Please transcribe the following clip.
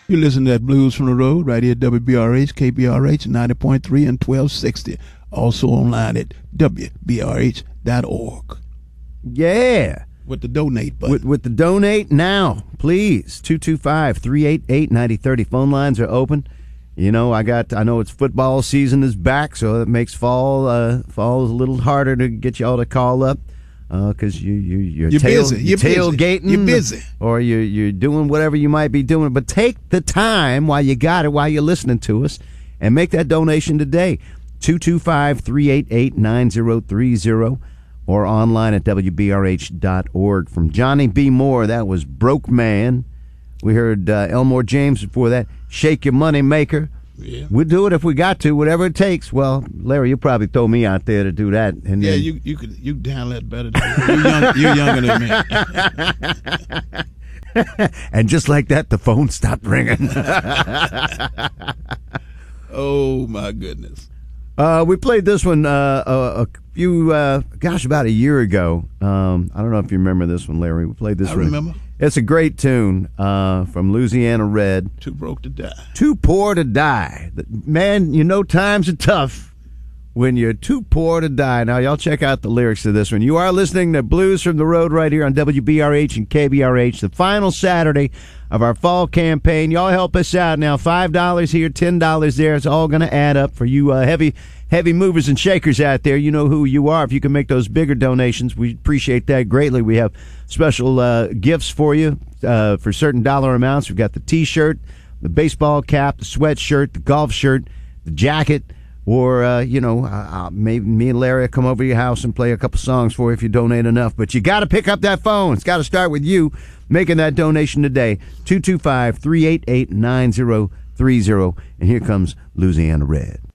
You listen to that Blues from the Road right here at WBRH, KBRH 90.3 and 1260. Also online at WBRH.org. Yeah. With the donate button. With the donate now, please. 225-388-9030. Phone lines are open. You know, I know it's football season is back, so it makes fall a little harder to get y'all to call up because you're tailgating. You're busy. Or you're doing whatever you might be doing. But take the time while you got it, while you're listening to us, and make that donation today. 225-388-9030 or online at WBRH.org. From Johnny B. Moore, that was Broke Man. We heard Elmore James before that, Shake Your Money Maker. Yeah. We'll do it if we got to, whatever it takes. Well, Larry, you probably throw me out there to do that. And yeah, then, you handle that better than me. You're younger than me. And just like that, the phone stopped ringing. Oh, my goodness. We played this one about a year ago. I don't know if you remember this one, Larry. We played this one. I remember. It's a great tune from Louisiana Red. Too Broke to Die. Too Poor to Die. Man, you know times are tough when you're too poor to die. Now, y'all check out the lyrics to this one. You are listening to Blues from the Road right here on WBRH and KBRH, the final Saturday of our fall campaign. Y'all help us out now. $5 here, $10 there. It's all going to add up for you heavy movers and shakers out there. You know who you are. If you can make those bigger donations, we appreciate that greatly. We have special gifts for you for certain dollar amounts. We've got the T-shirt, the baseball cap, the sweatshirt, the golf shirt, the jacket, or, maybe me and Larry will come over to your house and play a couple songs for you if you donate enough. But you got to pick up that phone. It's got to start with you making that donation today. 225-388-9030. And here comes Louisiana Red.